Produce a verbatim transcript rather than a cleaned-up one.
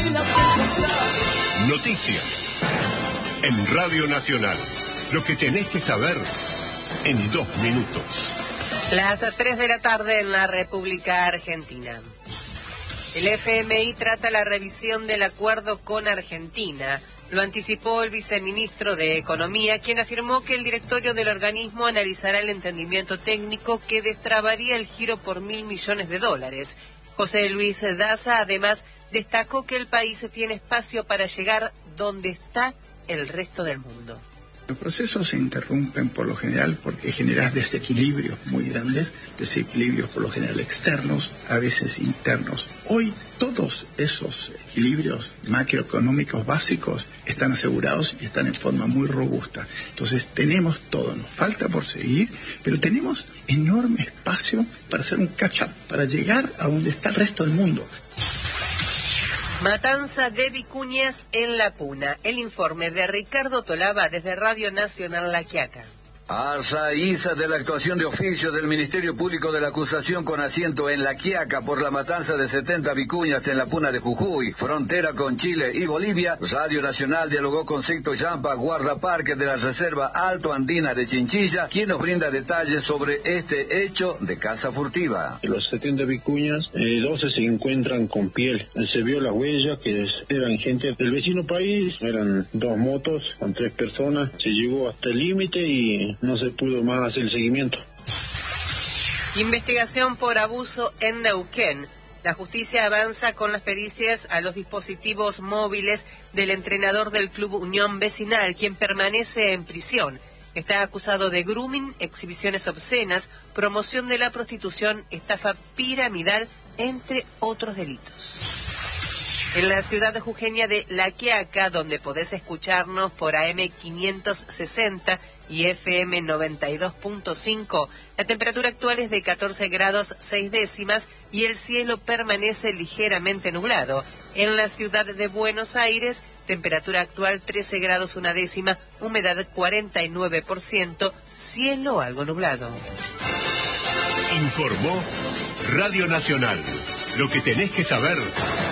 Noticias en Radio Nacional. Lo que tenés que saber en dos minutos. Las tres de la tarde en la República Argentina. El F M I trata la revisión del acuerdo con Argentina. Lo anticipó el viceministro de Economía, quien afirmó que el directorio del organismo analizará el entendimiento técnico que destrabaría el giro por mil millones de dólares. José Luis Daza, además, destacó que el país tiene espacio para llegar donde está el resto del mundo. Los procesos se interrumpen por lo general porque generas desequilibrios muy grandes, desequilibrios por lo general externos, a veces internos. Hoy todos esos equilibrios macroeconómicos básicos están asegurados y están en forma muy robusta. Entonces tenemos todo, nos falta por seguir, pero tenemos enorme espacio para hacer un catch-up, para llegar a donde está el resto del mundo. Matanza de vicuñas en La Puna. El informe de Ricardo Tolaba desde Radio Nacional La Quiaca. A raíz de la actuación de oficio del Ministerio Público de la acusación con asiento en La Quiaca por la matanza de setenta vicuñas en la Puna de Jujuy, frontera con Chile y Bolivia, Radio Nacional dialogó con Sicto Yampa, guardaparque de la Reserva Alto Andina de Chinchilla, quien nos brinda detalles sobre este hecho de caza furtiva. Los setenta vicuñas, eh, doce se encuentran con piel. Se vio la huella que eran gente del vecino país, eran dos motos con tres personas. Se llegó hasta el límite y no se pudo más hacer el seguimiento. Investigación por abuso en Neuquén. La justicia avanza con las pericias a los dispositivos móviles del entrenador del Club Unión Vecinal, quien permanece en prisión. Está acusado de grooming, exhibiciones obscenas, promoción de la prostitución, estafa piramidal, entre otros delitos. En la ciudad jujeña de La Quiaca, donde podés escucharnos por A M quinientos sesenta y F M noventa y dos punto cinco, la temperatura actual es de catorce grados seis décimas y el cielo permanece ligeramente nublado. En la ciudad de Buenos Aires, temperatura actual trece grados una décima, humedad cuarenta y nueve por ciento, cielo algo nublado. Informó Radio Nacional. Lo que tenés que saber